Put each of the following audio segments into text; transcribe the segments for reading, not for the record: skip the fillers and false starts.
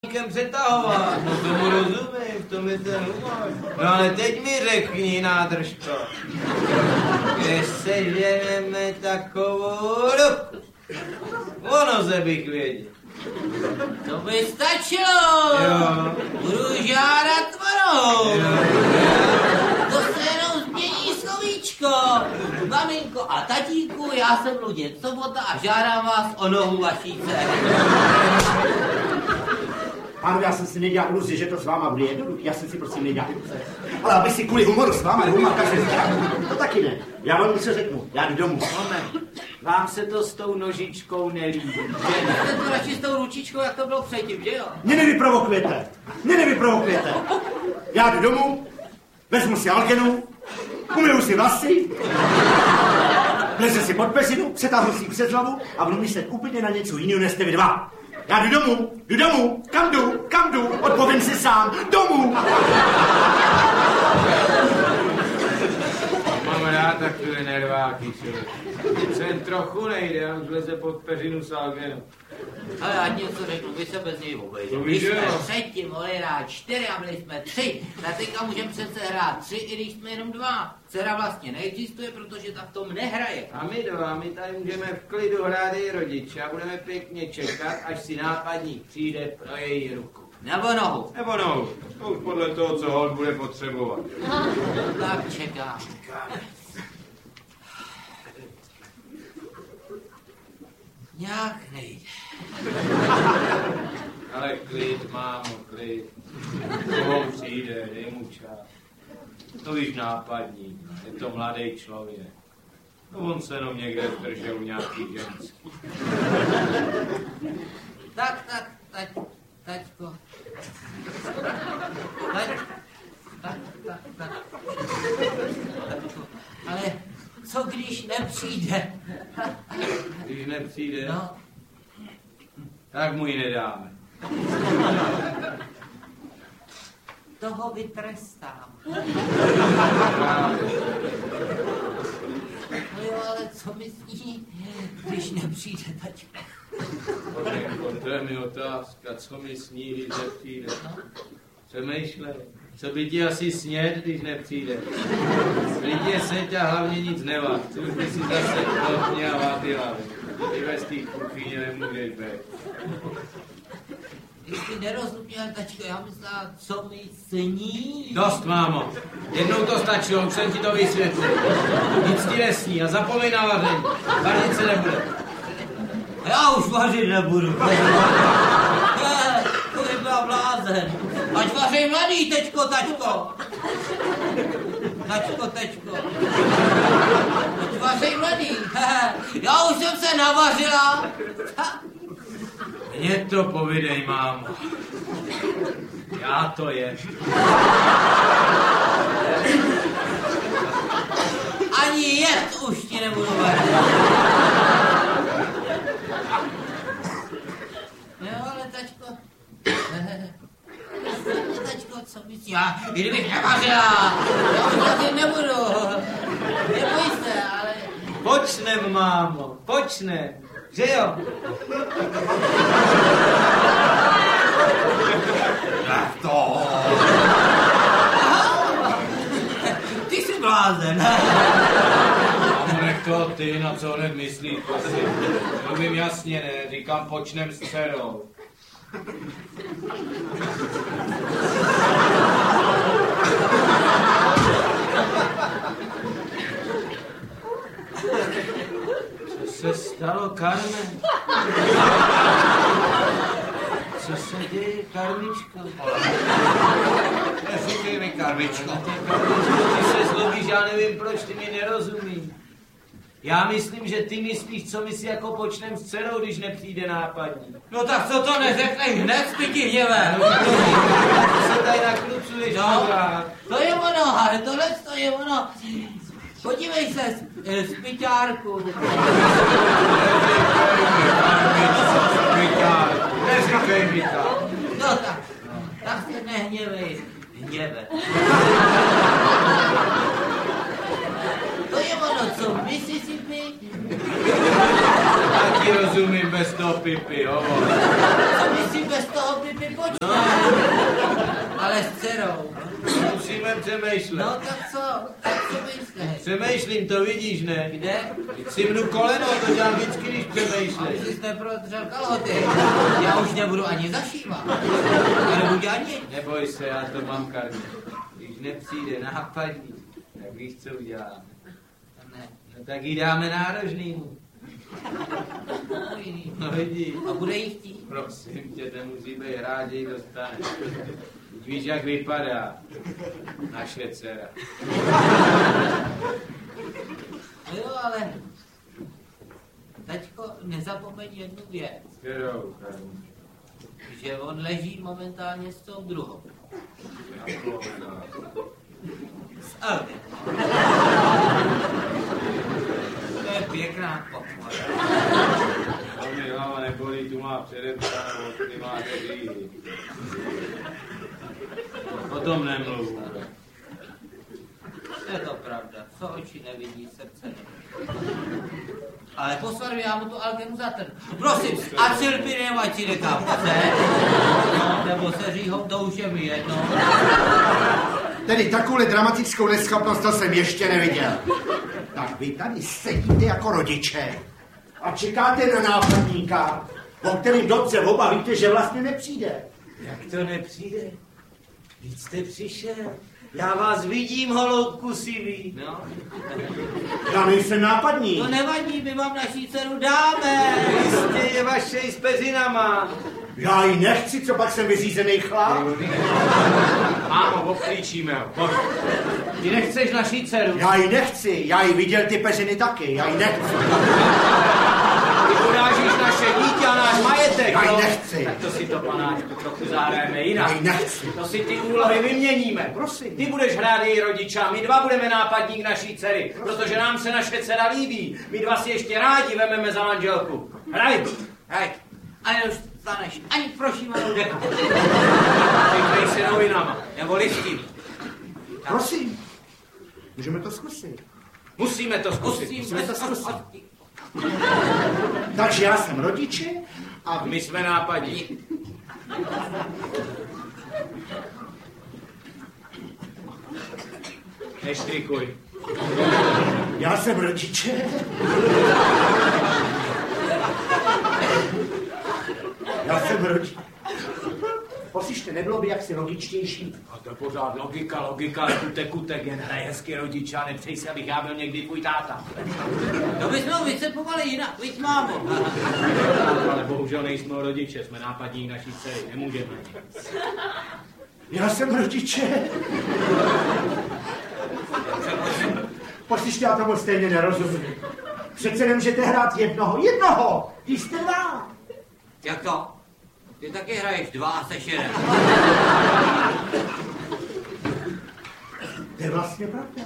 přetahovat, no tomu rozumím, v tom je ten humor. No ale teď mi řekni, nádržko, když seženeme takovou ruku, ono se bych věděl. To by stačilo, jo. Budu žádat tvorou. To se jenom změní slovíčko. Maminko a tatíku, já jsem Luděk Sobota a žádám vás o nohu vaší dcery. Pánové, já jsem si nedělal iluzi, že to s váma bude jednoduchý, já jsem si prosím nedělal iluzi. Ale aby si kvůli humoru s váma dvouma každý to taky ne. Já vám něco řeknu, já jdu domů. Moment, vám se to s tou nožičkou nelíbí. Jste to radši s tou ručičkou, jak to bylo předtím, že jo? Mě nevyprovokujete. Já jdu domů, vezmu si algenu, umyju si vlasy, vlezu si pod peřinu, přetáhnu si přes hlavu a budu myslet úplně na něco jiného, než jste vy dva. Já jdu domů, kam jdu, odpovím si sám, domů. Mám rád takové nerváky, člověk. Jsem trochu nejde, on vleze pod peřinu s algenou. Ale já něco řeknu, vy se bez něj obejdete. My jsme předtím mohli hrát 4 a byli jsme 3. Na teďka můžeme přece hrát 3, i když jsme jenom 2. Dcera vlastně neexistuje, protože ta v tom nehraje. A my tady můžeme v klidu hrát její rodiče a budeme pěkně čekat, až si nápadník přijde pro její ruku. Nebo nohu. To už podle toho, co holt bude potřebovat. Tak čekám. Nějak nejde. Ale klid, mámo, klid. Koho přijde, dej mu čas. To víš nápadník, je to mladý člověk. No on se jenom někde zdržel u nějaký ženský. Tak, taťko. Taťko. Ale co když nepřijde? Když nepřijde, No. tak mu ji nedáme. Toho vytrestám. No jo, ale co myslí, když nepřijde taťka? To je mi otázka, co mi sní, když nepřijde. Přemýšlej, co by ti asi snět, když nepřijde. Lidi seď a hlavně nic nevad. Co už by si zase klopně a vádila. Ty ve stý kuchyně nemůžeš být. Když ty nerozuměl, tačko, já myslela, co mi sní. Dost, mámo. Jednou to stačilo, už jsem ti to vysvětlil. Nic ti nesní a zapomeň na vaření. Vařit se nebude. Já už vařit nebudu. To by byla blázen. Ať vařej mladý, tečko, tačko. Tačko. Ať vařej mladý. Já už jsem se navařila. Mně to povidej, mámo. Já to je. Ani jet už ti nebudu vařit. Jo, ale tačko. Tačko, co myslíš? Já, kdybych nevařila, já už vařit nebudu. Neboj se, ale... Počnem, mámo, počnem. Že jo? Tak to. Ty jsi blázen. Nech to ty, na co hned myslíš, prosím. Mluvím jasně, ne, říkám počnem s dcerou. Co se stalo, Carmen? Co se děje, Karmičko? Neříkej mi, Karmičko. Ty se zlobíš, já nevím, proč ty mi nerozumíš. Já myslím, že ty myslíš, co myslí jako počnem s dcerou, když nepřijde nápadní. No tak co to neřekneš hned, spytí hněve. Ty se tady naklucuješ, no, to je ono, ale tohle to je ono. Podívej se, spyťárku. Neříkej mi to. No tak se nehněvej. Hněve. To je ono, co Mississippi Já ti rozumím bez toho Pipi, hovor. Co myslí bez toho Pipi, počkej. No. Ale s dcerou. Musíme přemýšlet. No tak co? Tak co myslíš? Přemýšlím, to vidíš, ne? Kde? Si mnu koleno, to dělám vždycky, když přemýšlím. Aby jsi neprodřel kalhoty. Já už nebudu ani zašívat. Já nebudu dělat nic. Neboj se, já to mám, Karli. Když nepřijde nápadní, tak víš, co uděláme. Ne. No tak jí dáme nárožnýmu. No vidíš. A bude jí chtít. Prosím tě, ten musí být rád, že jí dostane. Víš, jak vypadá naše dcera. No jo, ale... Taťko, nezapomeň jednu věc. Kterou? Že on leží momentálně s tou druhou. S Alvy. To je pěkná pochvala. To mi hlava nebolí, tu má předepsanou, ty máte říhy. O tom nemluvu. Je to pravda, co oči nevidí, srdce nevidí. Ale po svatbě já mu tu algenu zatrhnu. Prosím, a Silpy nemají nekápce, no, nebo se říhou, to už je mi jedno. Tedy takovou dramatickou neschopnost to jsem ještě neviděl. Tak vy tady sedíte jako rodiče a čekáte na nápadníka, o kterým dobře oba víte, že vlastně nepřijde. Jak to nepřijde? Víc jste přišel. Já vás vidím, holoubku sivý. No. Já nejsem nápadník. To nevadí, my vám naší dceru dáme. Jistě je vaše i s peřinama. Já ji nechci, co pak jsem vyřízený chlap. Mámo, obklíčíme ho. Pojď. Ty nechceš naší dceru? Já ji nechci, já ji viděl ty peřiny taky, já ji nechci. Ty urážíš naše dítě a náš majetek, Já ji no? nechci. Tak to si to, panáčku, trochu zahrajeme jinak. Já ji nechci. To si ty úlohy vyměníme. Prosím. Ty budeš hrát její rodiča, my dva budeme nápadník naší dcery, protože nám se naše dcera líbí. My dva si ještě rádi vememe za manželku. Hraj. Hej, a už staneš ani prošívanou deku. Vyknej si novinama, nebo listím. Prosím, můžeme to zkusit. Musíme to zkusit. Musíme to zkusit. Takže já jsem rodiče a My jsme nápadní. Neštrikuj. já jsem rodiče. Já jsem rodiče. Poslyšte, nebylo by jaksi logičtější? A to je pořád logika, kutek, jen hraje hezky rodiče a nepřej si, abych já byl někdy tvůj táta. To bychom vycepovali jinak, viď mámo. Ale bohužel nejsme rodiče, jsme nápadník naší dcery, nemůžeme. Já jsem rodiče. Poslyšte, já tomu stejně nerozumím. Přece nemůžete hrát jednoho, když jste dva. Jak to? Ty taky hraješ 2 a seš 1. To je vlastně pravda.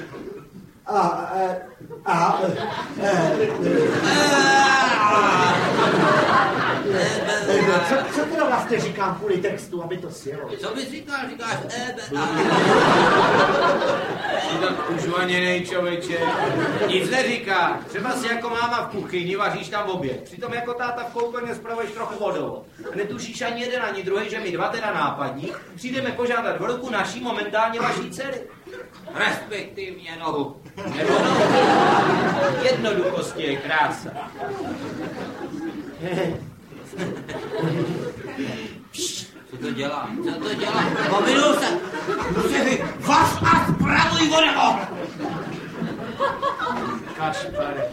Co teda vlastně říkám kvůli textu, aby to sjelo? Co bys říkal? Říkáš Ty tak užvaněnej člověče. Nic neříká. Třeba si jako máma v kuchyni vaříš tam oběd. Přitom jako táta v koupelně spravuješ trochu vodou. A netušíš ani jeden, ani druhý, že my dva teda nápadní přijdeme požádat o ruku naší momentálně vaší dcery. respektivně nohu. Nebo jednoduchosti je krása. Co to dělá? Pominul se! Vás a spravuj vodevo! Kašpare.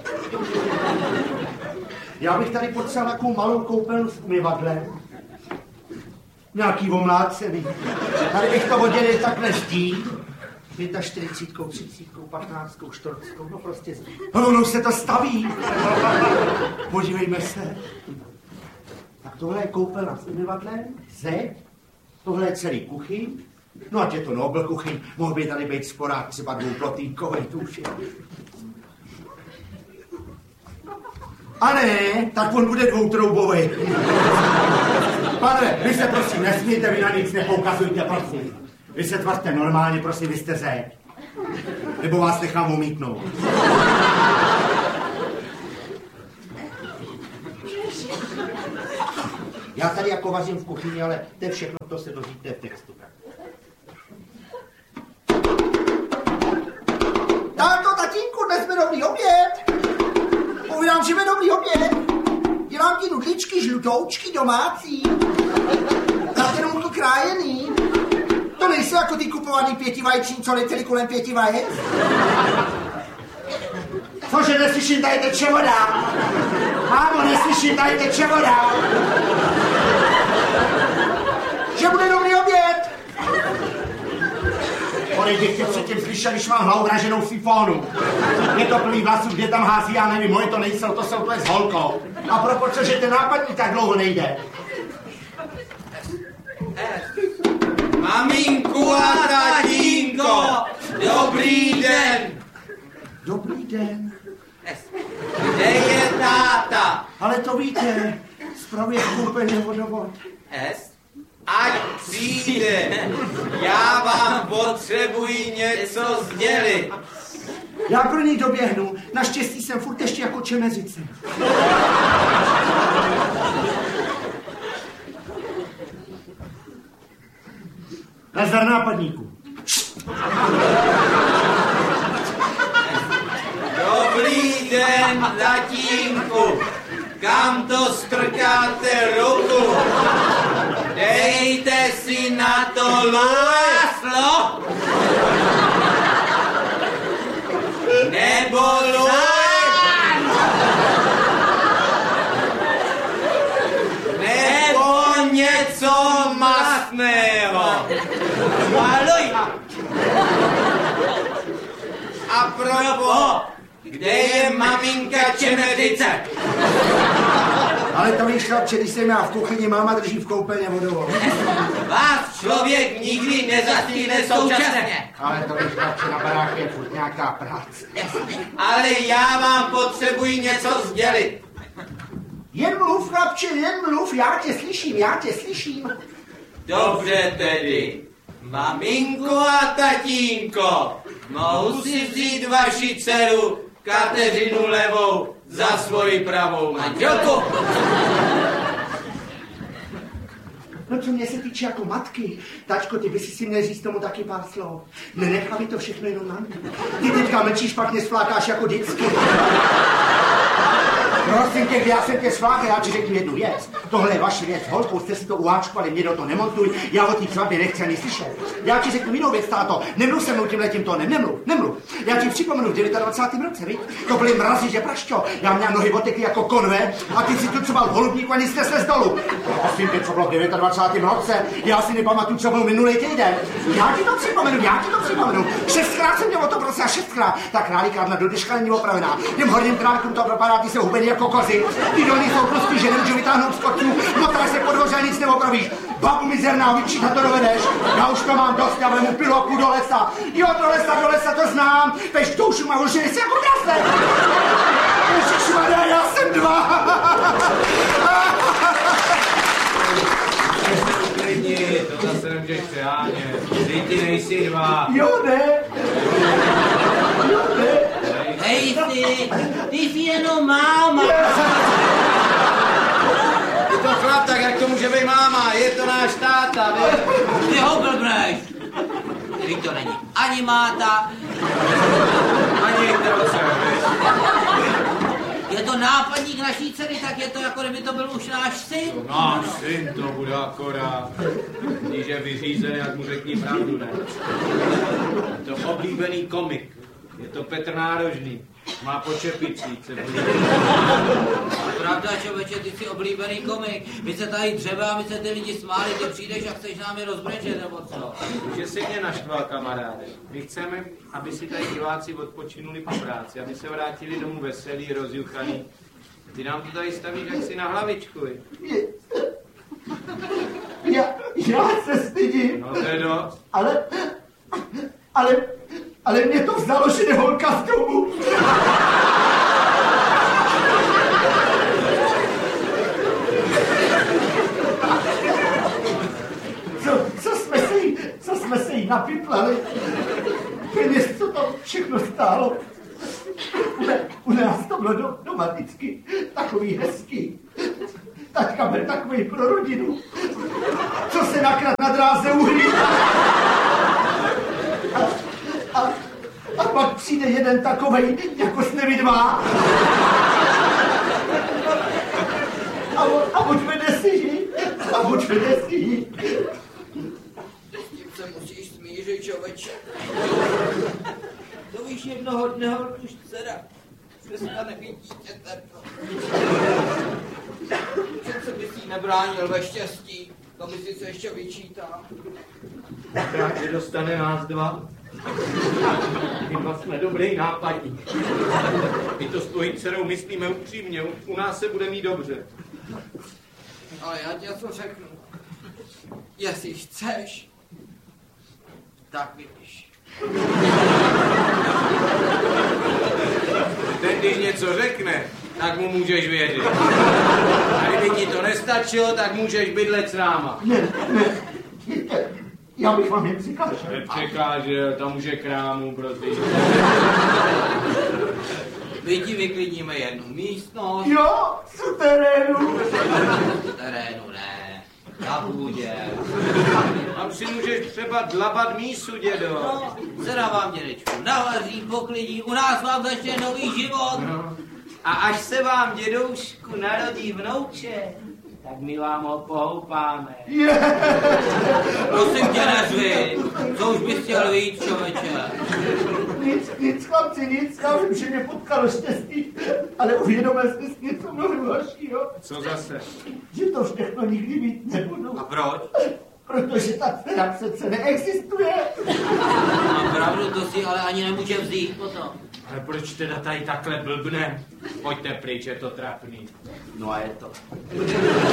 Já bych tady potřeboval takovou malou koupelnu s umyvadlem. Nějaký omládcený. Tady bych to oddělil takhle zdí. 45, 30, 15, 40, no prostě. No ono se to staví. Podívejme se. Tak tohle je koupelna s umyvadlem, zeď, tohle je celý kuchyň. No ať je to Nobel kuchyň, mohl by tady být sporák třeba dvouplotýnkovej, to už je. A ne, tak on bude dvoutroubovej. Pane, vy se prosím nesmíte, vy na nic nepoukazujte, prosím. Vy se tvařte normálně, prosím, vy jste zeď. Nebo vás nechám umítnout. Já tady jako vařím v kuchyni, ale to je všechno, to se dozvíte v textu. Táto, tatínku, dnes jsme dobrý oběd. Povídám, že jsme dobrý oběd. Dělám ti nudličky, žlutoučky, domácí. Zatenůmko krájený. To nejsou jako ty kupovaný pětivajční, co letěli kolem 5 vajec. Cože, neslyším, tady teče voda. Mámo, neslyším, tady teče voda. Že bude dobrý oběd. Děti předtím slyšeli, když mám hlavu vraženou v sifonu. Je to plný vlasů, kde tam hází, já nevím, moje to nejsou, to jsou s holkou. A proto, že ten nápadník tak dlouho nejde. Maminku a tatínko, dobrý den. Dobrý den. Kde je táta? Ale to víte, zpravě koupeně vodovod. Ať přijde, já vám potřebuji něco sdělit. Já pro ní doběhnu, naštěstí jsem furt ještě jako Čemezice. Nazdar nápadníku. Dobrý den, tatínku. Kam to strkáte ruku? Dejte si na to láslo. Nebo nebo něco masného. A probo, kde je maminka Čemezice? Ale to víš, chlapče, když jsem já v kuchyni, máma drží v koupelně vodovod. Vás člověk nikdy nezastihne současně. Ale to víš, chlapče, na baráku je furt nějaká práce. Ale já vám potřebuji něco sdělit. Jen mluv, chlapče, jen mluv, já tě slyším. Dobře tedy. Maminko a tatínko, mohu si vzít vaši dceru Kateřinu levou za svoji pravou manželku? No co mě se týče jako matky, tačko, ty bys si měl říct tomu taky pár slov. Nenechá mi to všechno jenom na mě. Ty teďka mlčíš, pak mě sflákáš jako vždycky. Prosím tě, já jsem tě sflákal, já ti řeknu jednu věc. Tohle je vaše věc, holkou jste si to uháčkovali, mě do toho nemontuj, já o té svatbě nechci ani slyšet. Já ti řeknu jinou věc, táto, nemluv se mnou tímhletím tónem, nemluv. Já ti připomenu v 29. roce, viď? To byly mrazy, že prašťo, já měl nohy oteky jako konve a ty si tucoval v holubníku a nic jste se z dolu. Prosím tě, co bylo v 29. roce, já si nepamatuju, co byl minulý týden. Já ti to připomenu. 6krát jsem měl o to prosil, 6krát. Ta králíkárna do dneška není opravená. Těm horním králíkům to propadá, ty jsou hubený jako kozy. Ty dolní jsou prostě, že nemůžu vytáhnout z kotů, motáš se podvoře a nic neopravíš. Babu mizerná, vyčíta to dovedeš. Já už to mám dost, já vemu piloku do lesa. Jo, do lesa, to znám. Peš doušu má už si jako drase. Ježišmarja, já jsem 2. To zase nemůžeš přehánět. Ty nejsi 2. Jo, ne. Hej ty jsi jenom máma. Je to chlap, tak jak to může být máma? Je to náš táta, víš? Ty ho blbneš. Víš, to není ani máta, Ani troce, víš? je to nápadník naší dcery, tak je to jako kdyby to byl už náš syn. Náš syn to bude akorát. Když je vyřízený, jak mu řekni pravdu, ne? Je to oblíbený komik. Je to Petr Nárožný. Má po čepicích. Pravda, člověče, ty jsi oblíbený komik. My se tady dřebe a my se ty lidi smáli, ty přijdeš a chceš nám je rozbrečet, nebo co? Že si mě naštval, kamaráde. My chceme, aby si tady diváci odpočinuli po práci, aby se vrátili domů veselí, rozjuchaný. Ty nám to tady stavíš jak si na hlavičku. Já se stydím. No to je dost. Ale mě to vzalo, že jde holka z domu. Co jsme se jí napiplali? Peněz, co to všechno stálo? U nás to bylo doma vždycky takový hezký. taťka byl takový pro rodinu, co se nakrát na dráze uhlí. A pak přijde jeden takovej, jako jste vy dva. A odvede si ji. S tím se musíš smířit, člověče. To víš, jednoho dne už dcera přestane být dítětem. Přece bys jí nebránil ve štěstí, to by si se ještě vyčítá. Takže dostane nás dva. My dva jsme dobrý nápadník. My to s tvojí dcerou myslíme upřímně, u nás se bude mít dobře. Ale já ti něco řeknu. Jestli chceš, tak vidíš. Ten, když něco řekne, tak mu můžeš věřit. A kdyby ti to nestačilo, tak můžeš bydlet s náma. Ne, já bych vám jen přikázal. Nepřekážel, tam už je krámu, protože... My ti vyklidíme jednu místnost. Jo, z terénu. Z terénu ne, na půdě. Tam si můžeš třeba dlabat mísu, dědo. No, dcera vám, dědečku, navaří, poklidí, u nás vám začne nový život. No. A až se vám, dědoušku, narodí vnouče, tak my vám ho pohoupáme. Prosím tě, neřvi, co už bys chtěl víc, člověče. Nic, chlapci, nic, já vím, že mě potkalo štěstí, ale uvědomil jste si něco mnohem horšího. Co zase? Že to všechno nikdy mít nebudu. A proč? Protože ta dcera přece neexistuje. Mám pravdu, to si ale ani nemůže vzít potom. Ale proč teda tady takhle blbne? Pojďte pryč, je to trapný. No a je to.